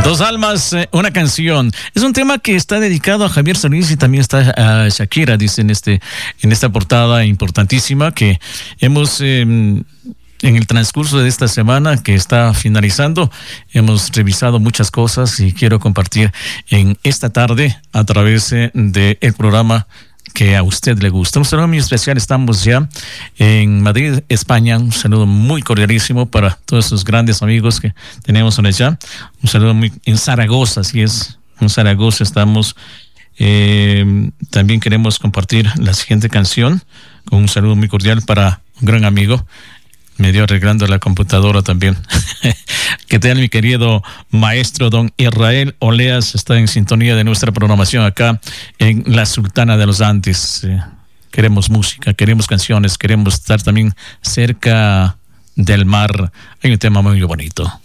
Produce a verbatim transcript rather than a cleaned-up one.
Dos almas, eh, una canción. Es un tema que está dedicado a Javier Solís y también está a Shakira, dice en, este, en esta portada importantísima que hemos... Eh, En el transcurso de esta semana que está finalizando, hemos revisado muchas cosas y quiero compartir en esta tarde a través del programa que a usted le gusta. Un saludo muy especial, estamos ya en Madrid, España. Un saludo muy cordialísimo para todos esos grandes amigos que tenemos en allá. Un saludo muy en Zaragoza, así es, en Zaragoza estamos. Eh, también queremos compartir la siguiente canción con un saludo muy cordial para un gran amigo. Medio arreglando la computadora también. ¿Qué tal, mi querido maestro don Israel Oleas? Está en sintonía de nuestra programación acá en La Sultana de los Andes. Eh, queremos música, queremos canciones, queremos estar también cerca del mar. Hay un tema muy bonito.